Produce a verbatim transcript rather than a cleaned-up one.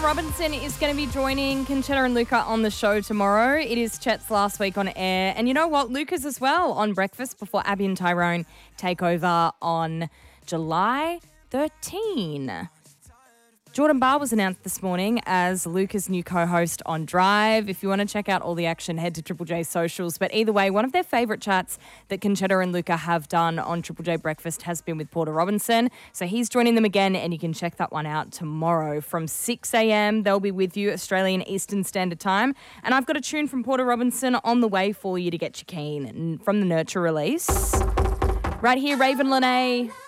Robinson is going to be joining Conchetta and Luca on the show tomorrow. It is Chet's last week on air. And you know what? Luca's as well on breakfast before Abby and Tyrone take over on July thirteenth. Jordan Barr was announced this morning as Luca's new co-host on Drive. If you want to check out all the action, head to Triple J socials. But either way, one of their favourite chats that Conchetta and Luca have done on Triple J Breakfast has been with Porter Robinson. So he's joining them again, and you can check that one out tomorrow from six a.m. They'll be with you, Australian Eastern Standard Time. And I've got a tune from Porter Robinson on the way for you to get you keen from the Nurture release. Right here, Raven Lene,